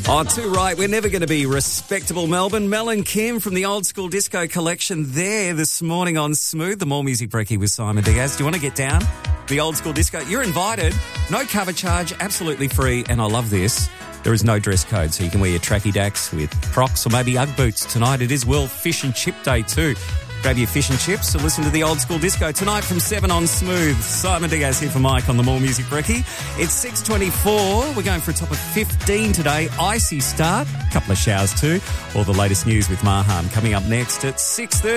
Oh, too right. We're never going to be respectable, Melbourne. Mel and Kim from the Old School Disco Collection there this morning on Smooth. The More Music Brekkie with Simon Diaz. Do you want to get down? The Old School Disco. You're invited. No cover charge. Absolutely free. And I love this. There is no dress code, so you can wear your tracky dacks with Crocs or maybe Ugg boots tonight. It is World Fish and Chip Day too. Grab your fish and chips and listen to the Old School Disco tonight from 7 on Smooth. Simon Diaz here for Mike on the More Music Brekkie. It's 6:24. We're going for a top of 15 today. Icy start. A couple of showers too. All the latest news with Marham coming up next at 6:30.